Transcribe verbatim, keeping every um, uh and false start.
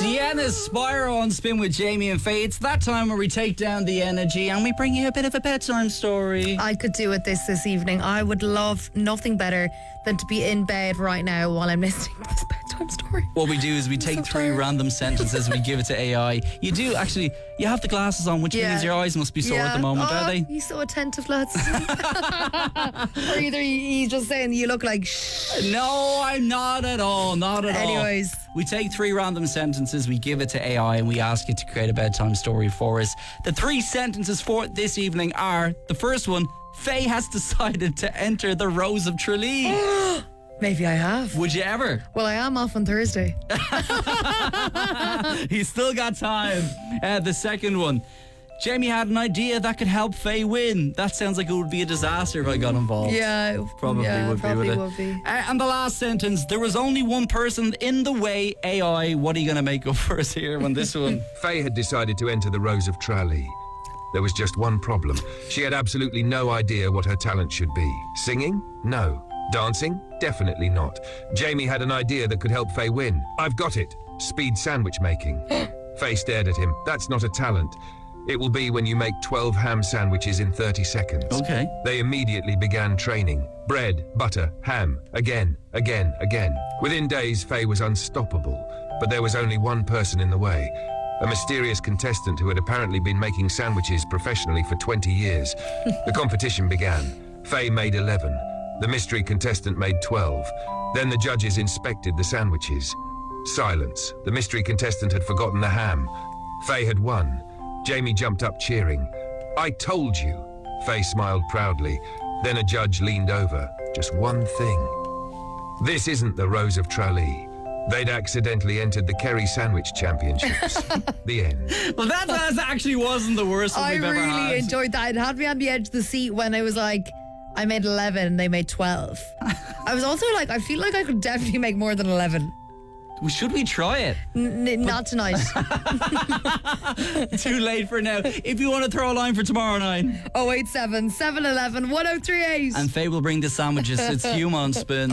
Sienna's Spyro on Spin with Jamie and Faye. It's that time where we take down the energy and we bring you a bit of a bedtime story. I could do with this this evening. I would love nothing better than to be in bed right now while I'm listening to this bedtime story. What we do is we take so three tired. random sentences and we give it to A I. You do actually, you have the glasses on, which Yeah. means your eyes must be sore Yeah. at the moment, oh, are they? He's so attentive, lads. Or either he- he's just saying you look like shh. No, I'm not at all. Not at all. Anyways. We take three random sentences, we give it to A I, and we ask it to create a bedtime story for us. The three sentences for this evening are: the first one, Faye has decided to enter the Rose of Tralee. Maybe I have. Would you ever? Well, I am off on Thursday. He's still got time. Uh, the second one, Jamie had an idea that could help Faye win. That sounds like it would be a disaster if I got involved. Yeah, Probably yeah, would probably be, would it? would be. Uh, and the last sentence, there was only one person in the way. A I, what are you going to make up for us here on this one? Faye had decided to enter the Rose of Tralee. There was just one problem. She had absolutely no idea what her talent should be. Singing? No. Dancing? Definitely not. Jamie had an idea that could help Faye win. I've got it. Speed sandwich making. Faye stared at him. That's not a talent. It will be when you make twelve ham sandwiches in thirty seconds. Okay. They immediately began training. Bread, butter, ham, again, again, again. Within days, Faye was unstoppable, but there was only one person in the way. A mysterious contestant who had apparently been making sandwiches professionally for twenty years. The competition began. Faye made eleven. The mystery contestant made twelve. Then the judges inspected the sandwiches. Silence. The mystery contestant had forgotten the ham. Faye had won. Jamie jumped up cheering. I told you. Faye smiled proudly. Then a judge leaned over. Just one thing. This isn't the Rose of Tralee. They'd accidentally entered the Kerry Sandwich Championships. The end. Well, that, that actually wasn't the worst one I we've ever really had. enjoyed that. It had me on the edge of the seat when I was like, I made eleven and they made twelve. I was also like, I feel like I could definitely make more than eleven. Should we try it? N- n- not tonight. Too late for now. If you want to throw a line for tomorrow night. oh eight seven, seven one one, one oh three eight. And Faye will bring the sandwiches. It's Hume on Spin.